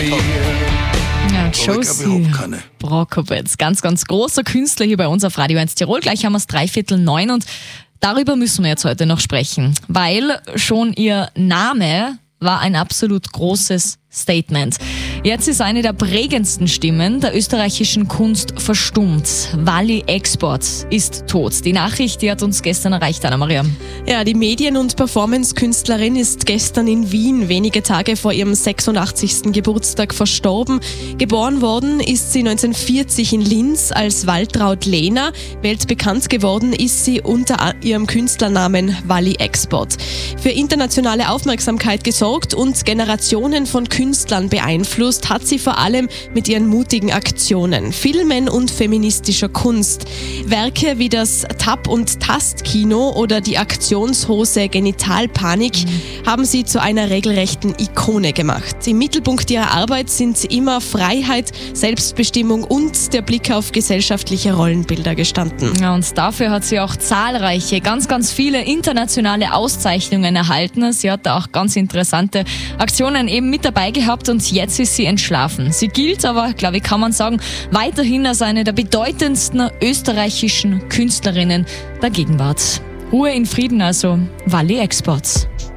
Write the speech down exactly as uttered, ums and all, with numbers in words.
Ja, Josie Brokowitz, ganz, ganz großer Künstler hier bei uns auf Radio eins Tirol. Gleich haben wir es dreiviertel neun und darüber müssen wir jetzt heute noch sprechen, weil schon ihr Name war ein absolut großes Statement. Jetzt ist eine der prägendsten Stimmen der österreichischen Kunst verstummt. Wally Export ist tot. Die Nachricht, die hat uns gestern erreicht, Anna-Maria. Ja, die Medien- und Performance-Künstlerin ist gestern in Wien, wenige Tage vor ihrem sechsundachtzigsten Geburtstag, verstorben. Geboren worden ist sie neunzehnhundertvierzig in Linz als Waltraud Lehner. Weltbekannt geworden ist sie unter ihrem Künstlernamen Wally Export. Für internationale Aufmerksamkeit gesorgt und Generationen von Künstlern beeinflusst hat sie vor allem mit ihren mutigen Aktionen, Filmen und feministischer Kunst. Werke wie das Tap- und Tastkino oder die Aktionshose Genitalpanik mhm. haben sie zu einer regelrechten Ikone gemacht. Im Mittelpunkt ihrer Arbeit sind immer Freiheit, Selbstbestimmung und der Blick auf gesellschaftliche Rollenbilder gestanden. Ja, und dafür hat sie auch zahlreiche, ganz, ganz viele internationale Auszeichnungen erhalten. Sie hat auch ganz interessante Aktionen eben mit dabei gehabt und jetzt ist sie entschlafen. Sie gilt aber, glaube ich, kann man sagen, weiterhin als eine der bedeutendsten österreichischen Künstlerinnen der Gegenwart. Ruhe in Frieden also, Wally Export.